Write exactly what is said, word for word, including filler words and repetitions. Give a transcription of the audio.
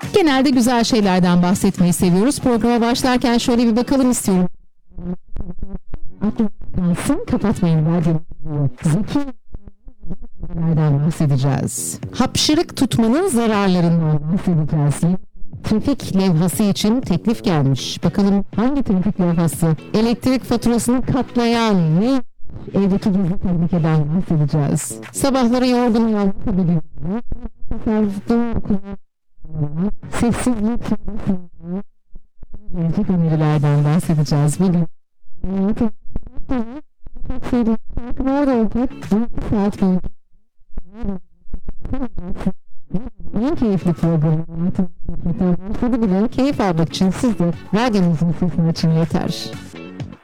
Genelde güzel şeylerden bahsetmeyi seviyoruz. Programa başlarken şöyle bir bakalım istiyorum. Aklınızı kapatmayın. Zekilerden bahsedeceğiz. Hapşırık tutmanın zararlarından bahsedeceğiz. Trafik levhası için teklif gelmiş. Bakalım hangi trafik levhası? Elektrik faturasını katlayan ne? Evdeki gizli tehlikeden bahsedeceğiz. Sabahları yorgun uyanabiliyor. Sessizlik. Gelecek önerilerden bahsedeceğiz. Bugün nerede olacak? Saat boyunca. En keyifli programı bile keyif almak için siz de radyonuzun sesini açın yeter.